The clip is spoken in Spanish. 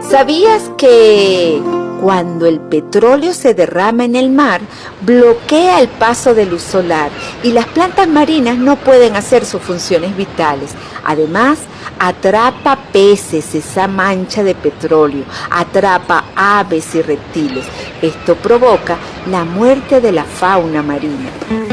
¿Sabías que cuando el petróleo se derrama en el mar, bloquea el paso de luz solar y las plantas marinas no pueden hacer sus funciones vitales? Además, atrapa peces esa mancha de petróleo, atrapa aves y reptiles. Esto provoca la muerte de la fauna marina.